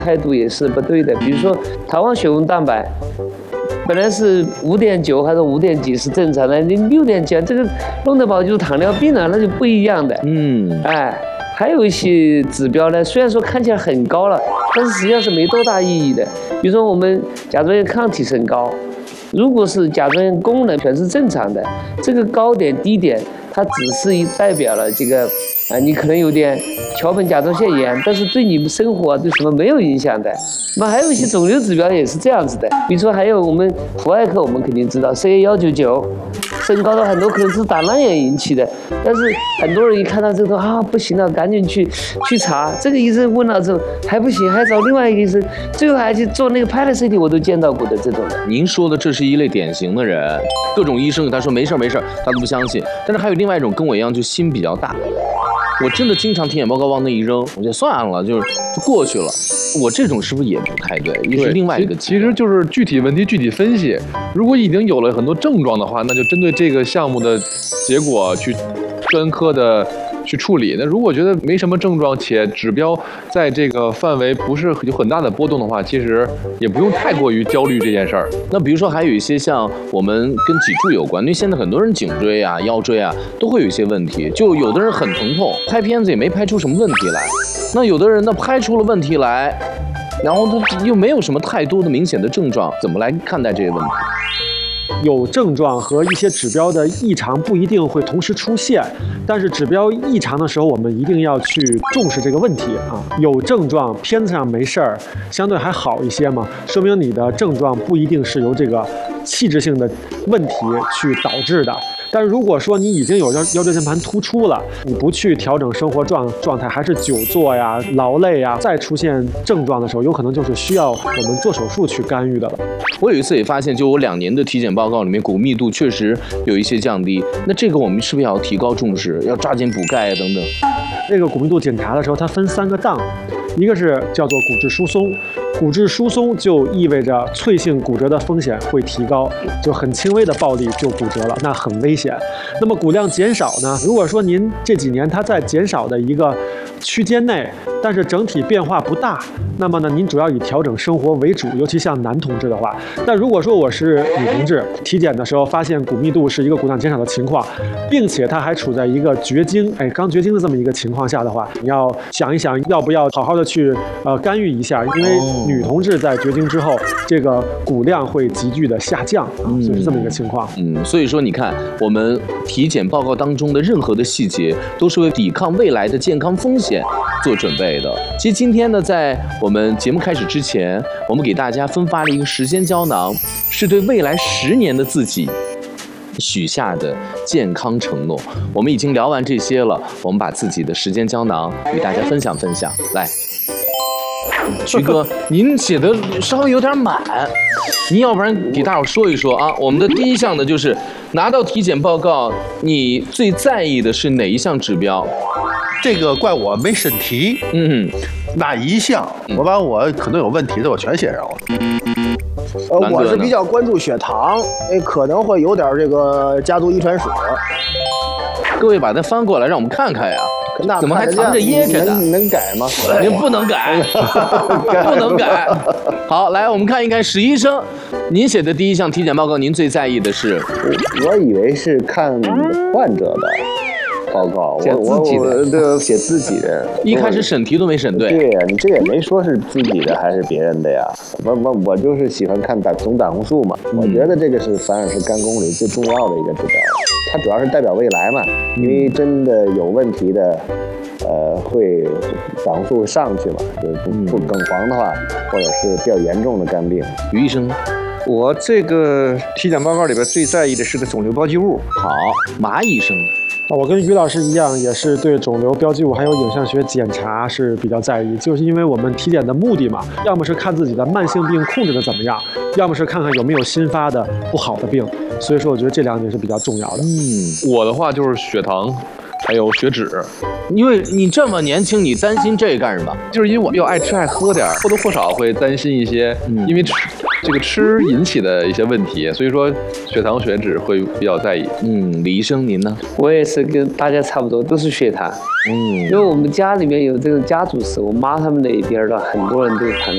态度也是不对的。比如说桃黄血红蛋白，本来是5.9还是5点几是正常的，你6.9，这个弄得饱就是糖尿病了，那就不一样的。还有一些指标呢，虽然说看起来很高了，但是实际上是没多大意义的。比如说我们甲状腺抗体升高，如果是甲状腺功能全是正常的，这个高点低点它只是代表了这个你可能有点桥本甲状腺炎，但是对你们生活对什么没有影响的。那么还有一些肿瘤指标也是这样子的，比如说还有我们妇外科，我们肯定知道 CA199。升高的很多可能是胆囊炎引起的，但是很多人一看到这个不行了，赶紧去查。这个医生问了之后还不行，还找另外一个医生，最后还去做那个拍了 CT， 我都见到过的这种的。 您说的这是一类典型的人，各种医生他说没事，他都不相信。但是还有另外一种跟我一样就心比较大，我真的经常体检报告往那一扔，我就算了，就过去了。我这种是不是也不太对？也是另外一个。 其实就是具体问题具体分析。如果已经有了很多症状的话，那就针对这个项目的结果去专科的去处理。那如果觉得没什么症状，且指标在这个范围不是有很大的波动的话，其实也不用太过于焦虑这件事儿。 那比如说还有一些像我们跟脊柱有关，因为现在很多人颈椎啊、腰椎啊都会有一些问题，就有的人很疼痛，拍片子也没拍出什么问题来。那有的人呢拍出了问题来，然后他又没有什么太多的明显的症状，怎么来看待这些问题？ 有症状和一些指标的异常不一定会同时出现，但是指标异常的时候，我们一定要去重视这个问题啊。有症状，片子上没事儿，相对还好一些嘛，说明你的症状不一定是由这个器质性的问题去导致的。但是如果说你已经有腰椎间盘突出了，你不去调整生活状态，还是久坐呀、劳累呀，再出现症状的时候，有可能就是需要我们做手术去干预的了。 我有一次也发现，就我2年的体检报告里面，骨密度确实有一些降低。那这个我们是不是要提高重视，要抓紧补钙啊等等？ 这个骨密度检查的时候，它分3个档，一个是叫做骨质疏松。骨质疏松就意味着脆性骨折的风险会提高，就很轻微的暴力就骨折了，那很危险。那么骨量减少呢？如果说您这几年它在减少的一个区间内，但是整体变化不大，那么呢，您主要以调整生活为主，尤其像男同志的话。但如果说我是女同志，体检的时候发现骨密度是一个骨量减少的情况，并且它还处在一个绝经，刚绝经的这么一个情况下的话，你要想一想，要不要好好的去干预一下，因为女同志在绝经之后，这个骨量会急剧的下降所以是这么一个情况。 所以说你看，我们体检报告当中的任何的细节，都是为抵抗未来的健康风险做准备的。其实今天呢，在我们节目开始之前，我们给大家分发了一个时间胶囊，是对未来10年的自己许下的健康承诺。我们已经聊完这些了，我们把自己的时间胶囊与大家分享分享。来，徐哥，您写的稍微有点满，您要不然给大伙说一说啊？我们的第一项呢，就是拿到体检报告，你最在意的是哪一项指标？ 这个怪我没审题，哪一项？我把我可能有问题的我全写上了。 我是比较关注血糖，可能会有点这个家族遗传史。 各位把它翻过来，让我们看看呀。 那怎么还藏着掖着的？ 能改吗？ 您不能改，不能改。好，来我们看一看史医生，您写的第一项体检报告，您最在意的是？ 我以为是看患者的报告，我写自己的。 一开始审题都没审对。 对呀，你这也没说是自己的还是别人的呀。我就是喜欢看总胆红素嘛，我觉得这个是反而是肝功里最重要的一个指标，它主要是代表未来嘛，因为真的有问题的。会胆红素会上去嘛？就是不梗黄的话，或者是比较严重的肝病。 于医生， 我这个体检报告里边最在意的是个肿瘤标记物。 好，马医生。 我跟于老师一样，也是对肿瘤标记物还有影像学检查是比较在意，就是因为我们体检的目的嘛，要么是看自己的慢性病控制的怎么样，要么是看看有没有新发的不好的病。所以说，我觉得这2点是比较重要的。 我的话就是血糖。还有血脂， 因为你这么年轻，你担心这干什么？ 就是因为我比较爱吃爱喝点，或多或少会担心一些，因为这个吃引起的一些问题，所以说血糖、血脂会比较在意。 李医生您呢？ 我也是跟大家差不多，都是血糖。因为我们家里面有这个家族史，我妈他们那一边的很多人都有糖尿